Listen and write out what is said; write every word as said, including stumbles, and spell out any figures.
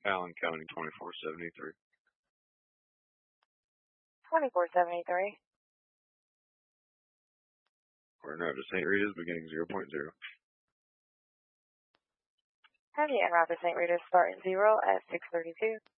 Allen County twenty-four seventy-three. twenty-four seventy-three. We're now to Saint Rita's beginning zero point zero. Have you en route to Saint Rita's starting zero at six thirty-two.